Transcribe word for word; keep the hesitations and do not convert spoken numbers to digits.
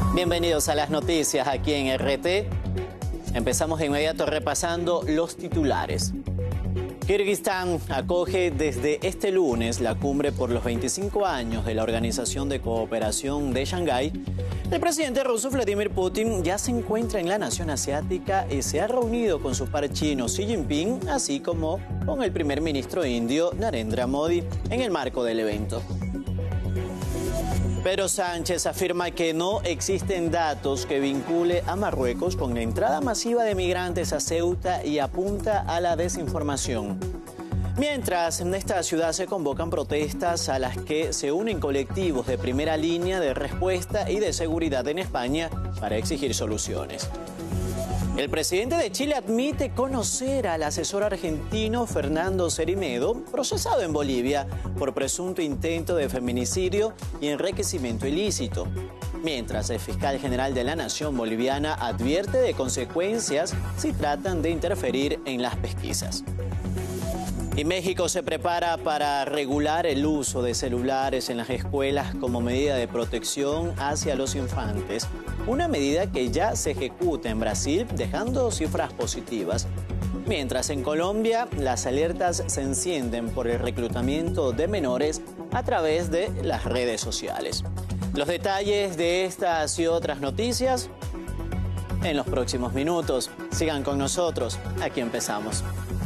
Bienvenidos a las noticias aquí en R T. Empezamos de inmediato repasando los titulares. Kirguistán acoge desde este lunes la cumbre por los veinticinco años de la Organización de Cooperación de Shanghái. El presidente ruso Vladimir Putin ya se encuentra en la nación asiática y se ha reunido con su par chino Xi Jinping, así como con el primer ministro indio Narendra Modi en el marco del evento. Pedro Sánchez afirma que no existen datos que vincule a Marruecos con la entrada masiva de migrantes a Ceuta y apunta a la desinformación. Mientras en esta ciudad se convocan protestas a las que se unen colectivos de primera línea de respuesta y de seguridad en España para exigir soluciones. El presidente de Chile admite conocer al asesor argentino Fernando Cermedo, procesado en Bolivia por presunto intento de feminicidio y enriquecimiento ilícito. Mientras el fiscal general de la Nación boliviana advierte de consecuencias si tratan de interferir en las pesquisas. Y México se prepara para regular el uso de celulares en las escuelas como medida de protección hacia los infantes. Una medida que ya se ejecuta en Brasil, dejando cifras positivas. Mientras en Colombia las alertas se encienden por el reclutamiento de menores a través de las redes sociales. Los detalles de estas y otras noticias en los próximos minutos. Sigan con nosotros, aquí empezamos.